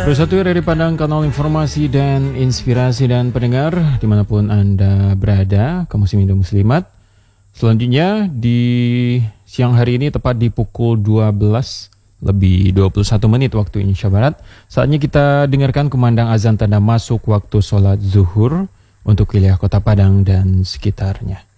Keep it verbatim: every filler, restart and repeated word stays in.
Bersatu dari Padang, kanal informasi dan inspirasi dan pendengar dimanapun Anda berada, kaum muslimin dan muslimat. Selanjutnya di siang hari ini tepat di pukul dua belas lebih dua puluh satu menit waktu Indonesia Barat. Saatnya kita dengarkan kumandang azan tanda masuk waktu sholat zuhur untuk wilayah Kota Padang dan sekitarnya.